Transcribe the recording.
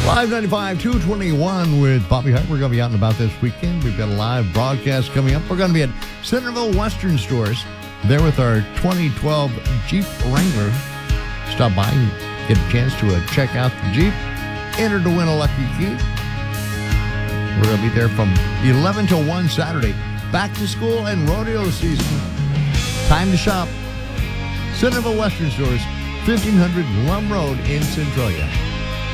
595, 221 with Bobby Hart. We're going to be out and about this weekend. We've got a live broadcast coming up. We're going to be at Centerville Western Stores there with our 2012 Jeep Wrangler. Stop by and get a chance to check out the Jeep. Enter to win a lucky key. We're going to be there from 11 to 1 Saturday. Back to school and rodeo season. Time to shop. Centerville Western Stores, 1500 Lum Road in Centralia.